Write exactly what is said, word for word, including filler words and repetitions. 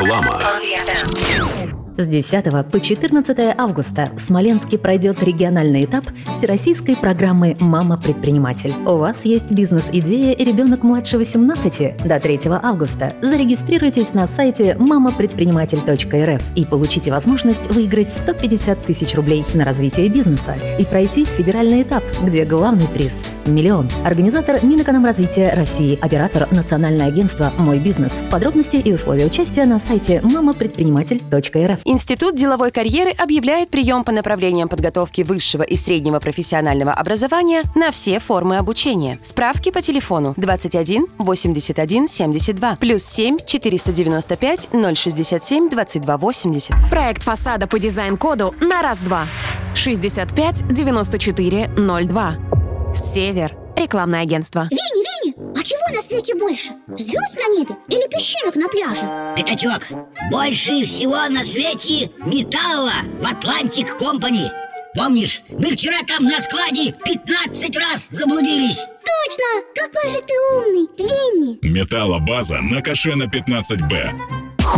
Реклама. С десятого по четырнадцатое августа в Смоленске пройдет региональный этап всероссийской программы «Мама-предприниматель». У вас есть бизнес-идея и ребенок младше восемнадцати? До третьего августа зарегистрируйтесь на сайте мама предприниматель точка эр эф и получите возможность выиграть сто пятьдесят тысяч рублей на развитие бизнеса и пройти федеральный этап, где главный приз – миллион. Организатор Минэкономразвития России, оператор Национальное агентство «Мой бизнес». Подробности и условия участия на сайте мама предприниматель точка эр эф. Институт деловой карьеры объявляет прием по направлениям подготовки высшего и среднего профессионального образования на все формы обучения. Справки по телефону двадцать один восемьдесят один семьдесят два плюс семь четыреста девяносто пять ноль шестьдесят семь двадцать два восемьдесят. Проект фасада по дизайн-коду на раз-два. шестьдесят пять девяносто четыре ноль два. Север. Рекламное агентство. Винни, Винни, а чего на свете больше? Звезд на небе или песчинок на пляже? Пятачок, больше всего на свете металла в Атлантик Компани. Помнишь, мы вчера там на складе пятнадцать раз заблудились. Точно! Какой же ты умный, Винни! Металлобаза на Кашена пятнадцать бэ.